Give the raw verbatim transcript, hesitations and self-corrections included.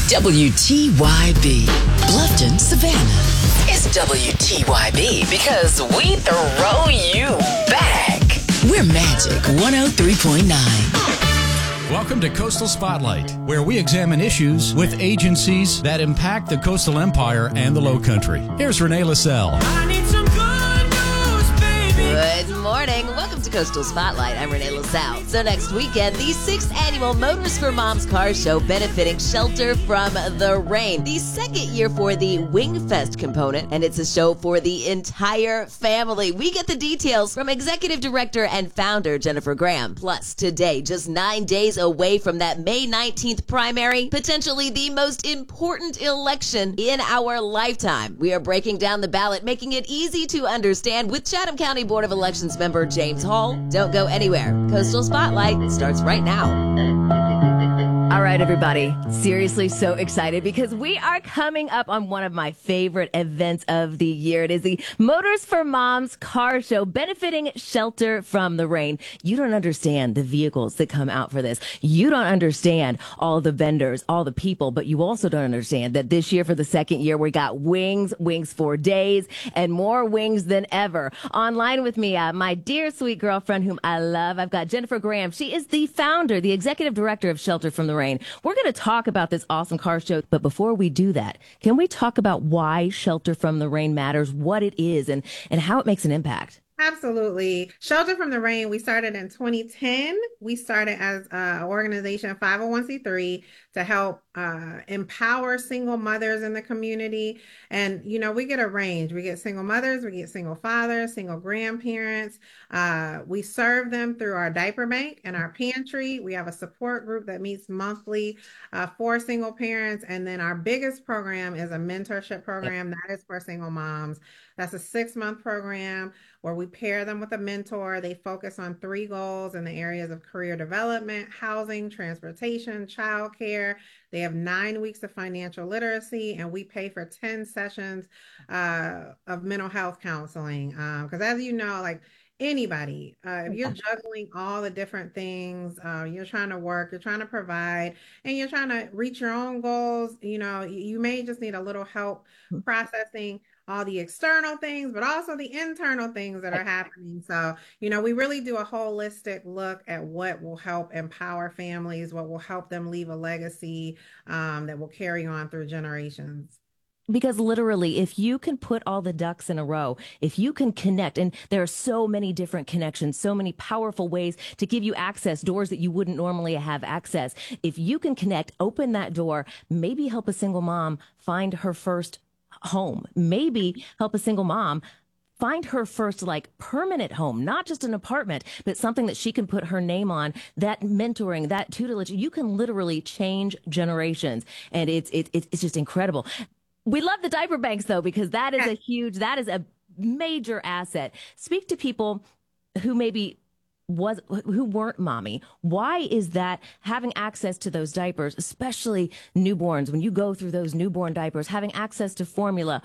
W T Y B, Bluffton, Savannah. It's W T Y B because we throw you back. We're Magic one oh three point nine. Welcome to Coastal Spotlight, where we examine issues with agencies that impact the coastal empire and the Low Country. Here's Renee LaSalle. I need some good news, baby. Good morning. Welcome to Coastal Spotlight. I'm Renee LaSalle. So next weekend, the sixth annual Motors for Moms Car Show benefiting Shelter from the Rain. The second year for the Wingfest component, and it's a show for the entire family. We get the details from Executive Director and Founder Jennifer Graham. Plus, today, just nine days away from that May nineteenth primary, potentially the most important election in our lifetime. We are breaking down the ballot, making it easy to understand with Chatham County Board of Elections member James Hall. Don't go anywhere. Coastal Spotlight starts right now. All right, everybody. Seriously, so excited because we are coming up on one of my favorite events of the year. It is the Motors for Moms Car Show benefiting Shelter from the Rain. You don't understand the vehicles that come out for this. You don't understand all the vendors, all the people, but you also don't understand that this year for the second year, we got wings, wings for days, and more wings than ever. Online with me, uh, my dear sweet girlfriend whom I love. I've got Jennifer Graham. She is the founder, the executive director of Shelter from the Rain. We're going to talk about this awesome car show, but before we do that, can we talk about why Shelter from the Rain matters, what it is, and, and how it makes an impact? Absolutely. Shelter from the Rain, we started in twenty ten. We started as an organization, five oh one c three, to help uh, empower single mothers in the community. And, you know, we get a range. We get single mothers, we get single fathers, single grandparents. Uh, we serve them through our diaper bank and our pantry. We have a support group that meets monthly uh, for single parents. And then our biggest program is a mentorship program that is for single moms. That's a six-month program where we pair them with a mentor. They focus on three goals in the areas of career development, housing, transportation, childcare. They have nine weeks of financial literacy, and we pay for ten sessions uh, of mental health counseling. Because um, as you know, like anybody, uh, if you're juggling all the different things, uh, you're trying to work, you're trying to provide, and you're trying to reach your own goals, you know, you may just need a little help processing all the external things, but also the internal things that are happening. So, you know, we really do a holistic look at what will help empower families, what will help them leave a legacy um, that will carry on through generations. Because literally, if you can put all the ducks in a row, if you can connect, and there are so many different connections, so many powerful ways to give you access, doors that you wouldn't normally have access. If you can connect, open that door, maybe help a single mom find her first home, maybe help a single mom find her first like permanent home, not just an apartment, but something that she can put her name on. That mentoring, that tutelage, you can literally change generations. And it's, it's, it's just incredible. We love the diaper banks, though, because that is a huge, that is a major asset. Speak to people who maybe was who weren't mommy. Why is that having access to those diapers, especially newborns, when you go through those newborn diapers, having access to formula,